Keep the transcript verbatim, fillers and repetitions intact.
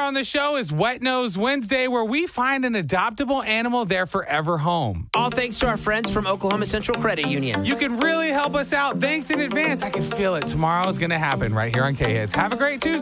on the show is Wet Nose Wednesday, where we find an adoptable animal their forever home. All thanks to our friends from Oklahoma Central Credit Union. You can really help us out. Thanks in advance. I can feel it. Tomorrow is going to happen right here on K-Hits. Have a great Tuesday.